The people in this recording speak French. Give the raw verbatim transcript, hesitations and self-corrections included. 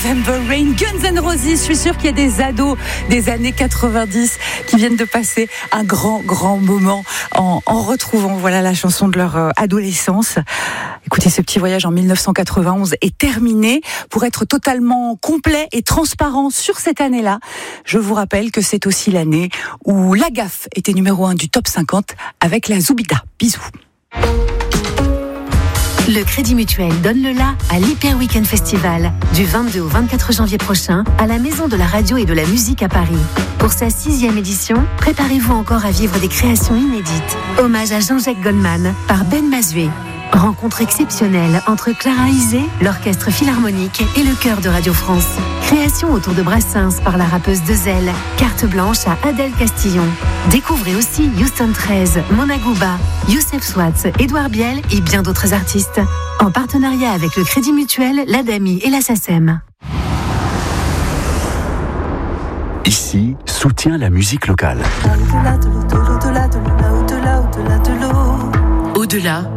November Rain, Guns N' Roses. Je suis sûre qu'il y a des ados des années quatre-vingt-dix qui viennent de passer un grand, grand moment en, en retrouvant voilà, la chanson de leur euh, adolescence. Écoutez, ce petit voyage en dix-neuf cent quatre-vingt-onze est terminé. Pour être totalement complet et transparent sur cette année-là, je vous rappelle que c'est aussi l'année où La Gaffe était numéro un du top cinquante avec la Zoubida. Bisous. Le Crédit Mutuel donne le la à l'Hyper Weekend Festival du vingt-deux au vingt-quatre janvier prochain à la Maison de la Radio et de la Musique à Paris. Pour sa sixième édition, préparez-vous encore à vivre des créations inédites. Hommage à Jean-Jacques Goldman par Ben Mazué. Rencontre exceptionnelle entre Clara Isé, l'Orchestre Philharmonique et le Chœur de Radio France. Création autour de Brassens par la rappeuse Dezel. Carte blanche à Adèle Castillon. Découvrez aussi Houston treize, Mona Gouba, Youssef Swatz, Édouard Biel et bien d'autres artistes. En partenariat avec le Crédit Mutuel, l'Adami et la SACEM. Ici, soutient la musique locale. Au-delà de l'eau, de l'au-delà de l'au, au-delà, au-delà de l'eau. Au-delà,